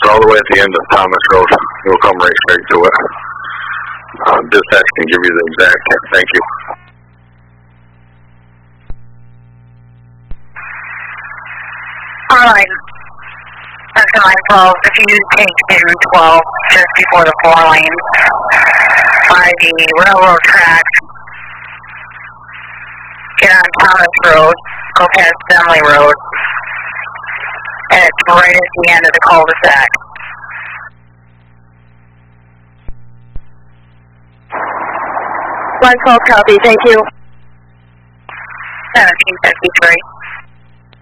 It's all the way at the end of Thomas Road. You'll come right straight to it. Dispatch can give you the exact. Thank you. Alright. That's line 12. If you take 212 just before the 4 lanes by the railroad tracks, get on Thomas Road, go past Denley Road, and it's right at the end of the cul-de-sac. Line 12 copy, thank you. 1753.